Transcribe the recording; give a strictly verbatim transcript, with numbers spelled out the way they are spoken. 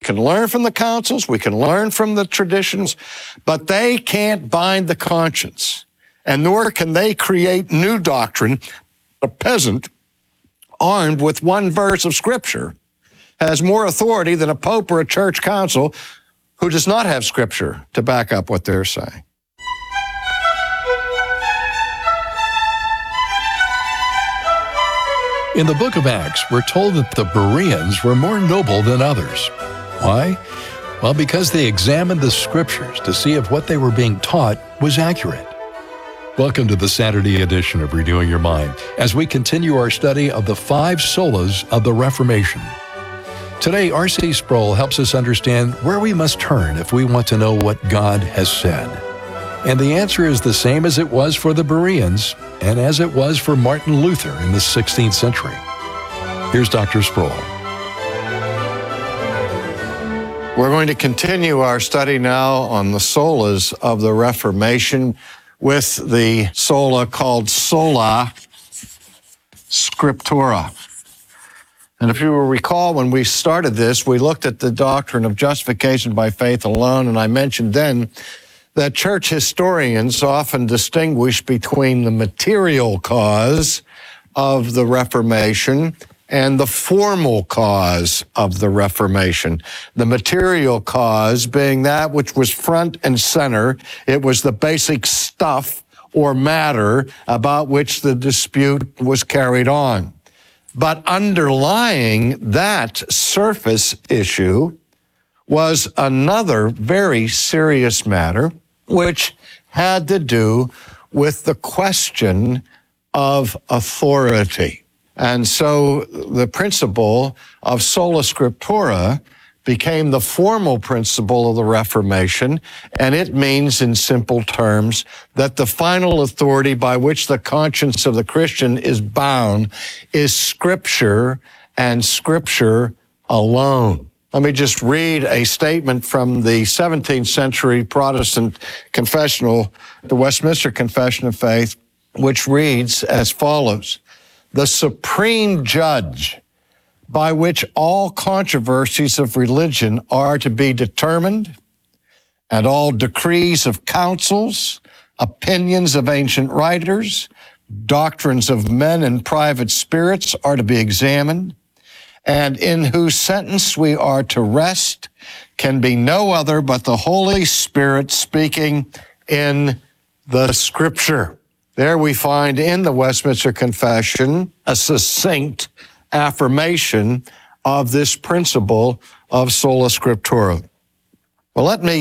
can learn from the councils, we can learn from the traditions, but they can't bind the conscience, and nor can they create new doctrine. A peasant armed with one verse of Scripture has more authority than a pope or a church council who does not have Scripture to back up what they're saying. In the book of Acts, we're told that the Bereans were more noble than others. Why? Well, because they examined the Scriptures to see if what they were being taught was accurate. Welcome to the Saturday edition of Renewing Your Mind, as we continue our study of the five solas of the Reformation. Today, R C Sproul helps us understand where we must turn if we want to know what God has said. And the answer is the same as it was for the Bereans and as it was for Martin Luther in the sixteenth century. Here's Doctor Sproul. We're going to continue our study now on the solas of the Reformation with the sola called Sola Scriptura. And if you will recall, when we started this, we looked at the doctrine of justification by faith alone, and I mentioned then that church historians often distinguish between the material cause of the Reformation and the formal cause of the Reformation. The material cause being that which was front and center. It was the basic stuff or matter about which the dispute was carried on. But underlying that surface issue was another very serious matter, which had to do with the question of authority. And so the principle of sola scriptura became the formal principle of the Reformation, and it means in simple terms that the final authority by which the conscience of the Christian is bound is Scripture and Scripture alone. Let me just read a statement from the seventeenth century Protestant confessional, the Westminster Confession of Faith, which reads as follows: "The supreme judge by which all controversies of religion are to be determined, and all decrees of councils, opinions of ancient writers, doctrines of men and private spirits are to be examined, and in whose sentence we are to rest, can be no other but the Holy Spirit speaking in the Scripture." There we find in the Westminster Confession a succinct affirmation of this principle of sola scriptura. Well, let me